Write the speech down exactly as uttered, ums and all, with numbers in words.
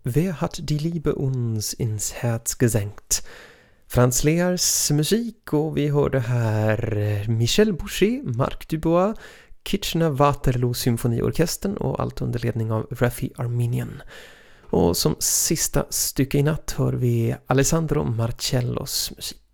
Wer hat die Liebe uns ins Herz gesenkt? Frans Lears musik, och vi hörde här Michel Boucher, Marc Dubois, Kitchener Waterloo symfoniorkestern och allt under ledning av Raffi Arminian. Och som sista stycke i natt hör vi Alessandro Marcellos musik.